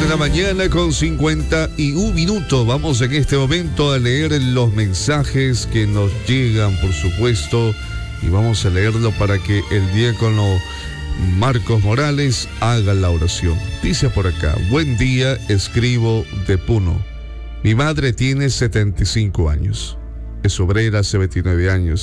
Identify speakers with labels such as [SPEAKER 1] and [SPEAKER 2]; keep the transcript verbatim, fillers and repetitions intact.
[SPEAKER 1] de la mañana con cincuenta y un minutos. Vamos en este momento a leer los mensajes que nos llegan, por supuesto, y vamos a leerlo para que el diácono Marcos Morales haga la oración. Dice por acá: buen día, escribo de Puno. Mi madre tiene setenta y cinco años. Es obrera hace veintinueve años.